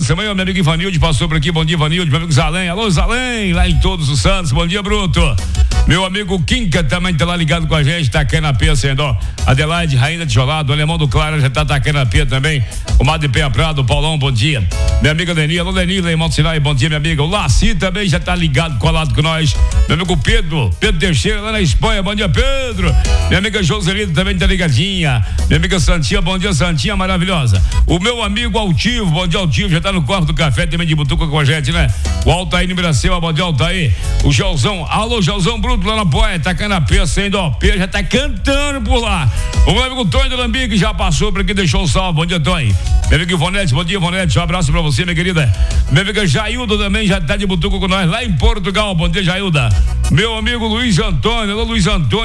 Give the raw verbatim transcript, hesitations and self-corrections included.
semana, meu amigo Ivanilde passou por aqui, bom dia Ivanilde, meu amigo Zalém, alô Zalém, lá em Todos os Santos, bom dia Bruto. Meu amigo Quinca também tá lá ligado com a gente, tacando a pia sendo, ó, Adelaide, Rainha de Jolado, o Alemão do Clara já tá tacando a pia também, o Madre de Penha Prado, o Paulão, bom dia. Minha amiga Deni, alô Deni, lá em Monte Sinai, bom dia minha amiga. O Laci também já tá ligado, colado com nós. Meu amigo Pedro, Pedro Teixeira lá na Espanha, bom dia Pedro. Minha amiga Joselita também tá ligadinha. Minha amiga Santinha, bom dia Santinha, maravilhosa. O meu amigo Altivo, bom dia Altivo, já tá no quarto do café também de Butuca com a gente, né? O Altair Miracema, bom dia Altair. O Gelzão, alô Gelzão Bruto lá na Poia, tá canapé, sem dó, já tá cantando por lá. O meu amigo Tony de Lambique já passou por aqui, deixou o salve, bom dia Tony. Meu amigo Ivonete, bom dia Ivonete, um abraço pra você, minha querida. Minha amiga Jailda também já tá de Butuca com nós lá em Portugal, bom dia Jailda. Meu amigo Luiz Antônio, alô Luiz Antônio.